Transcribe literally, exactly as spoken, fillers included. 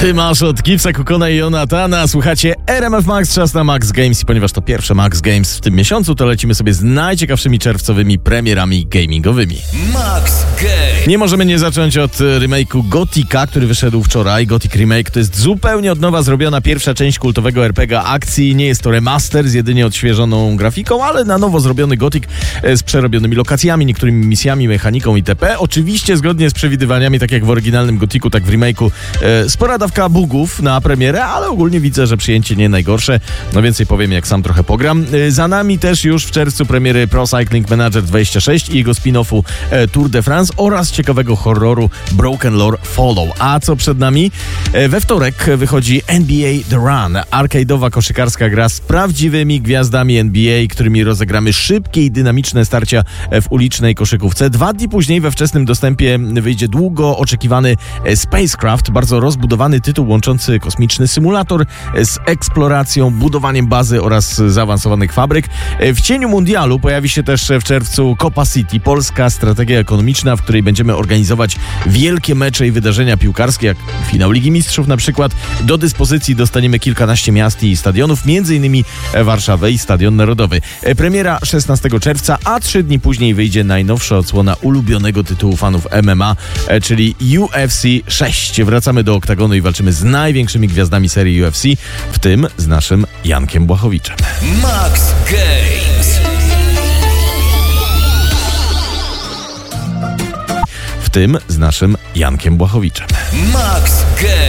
Ty masz od Gipsa, Kukona i Jonatana. Słuchacie R M F Max, czas na Max Games i ponieważ to pierwsze Max Games w tym miesiącu, to lecimy sobie z najciekawszymi czerwcowymi premierami gamingowymi. Max Games. Nie możemy nie zacząć od remake'u Gotika, który wyszedł wczoraj. Gothic Remake to jest zupełnie od nowa zrobiona pierwsza część kultowego er pe gie akcji. Nie jest to remaster z jedynie odświeżoną grafiką, ale na nowo zrobiony Gothic z przerobionymi lokacjami, niektórymi misjami, mechaniką itp. Oczywiście zgodnie z przewidywaniami, tak jak w oryginalnym Gothicu, tak w remake'u e, spora dawka bugów na premierę, ale ogólnie widzę, że przyjęcie nie najgorsze. No więcej powiem, jak sam trochę pogram. E, za nami też już w czerwcu premiery Pro Cycling Manager dwadzieścia sześć i jego spin-offu e, Tour de France oraz ciekawego horroru Broken Lore Follow. A co przed nami? E, we wtorek wychodzi N B A The Run, arcade'owa koszykarska gra z prawdziwymi gwiazdami N B A, którymi rozegramy szybkie i dynamiczne starcia w ulicznej koszykówce. Dwa dni później we wczesnym dostępie wyjdzie długo oczekiwany Spacecraft, bardzo rozbudowany tytuł łączący kosmiczny symulator z eksploracją, budowaniem bazy oraz zaawansowanych fabryk. W cieniu mundialu pojawi się też w czerwcu Copa City, polska strategia ekonomiczna, w której będziemy organizować wielkie mecze i wydarzenia piłkarskie, jak finał Ligi Mistrzów na przykład. Do dyspozycji dostaniemy kilkanaście miast i stadionów, między innymi Warszawę i Stadion Narodowy. Premiera szesnastego czerwca, a trzy dni później wyjdzie najnowsza odsłona ulubionego tytułu fanów M M A, czyli U F C sześć. Wracamy do oktagonu i walczymy z największymi gwiazdami serii U F C, w tym z naszym Jankiem Błachowiczem. Max Games. W tym z naszym Jankiem Błachowiczem. Max Games.